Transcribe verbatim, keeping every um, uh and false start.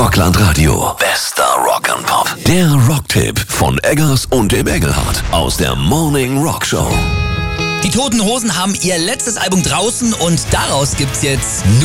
Rockland Radio. Bester Rock'n'Pop. Der Rocktipp von Eggers und dem Engelhardt aus der Morning Rock Show. Die Toten Hosen haben ihr letztes Album draußen und daraus gibt's jetzt